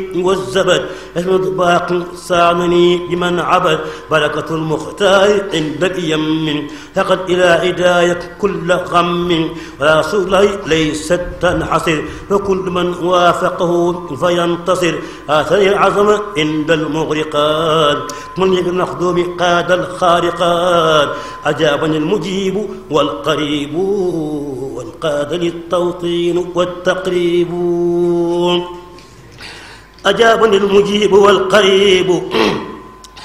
والزبد أحمد باق صانني لمن عبد بركة المختار عند اليم فقد إلى هداية كل غم ورسول ليست تنحصر فكل من وافقه فينتصر آثر العظمة عند المغرقات من المخدوم قاد الخارقات أجابني المجيب والقريب وانقاد للتوطين والتقريب أجابني المجيب والقريب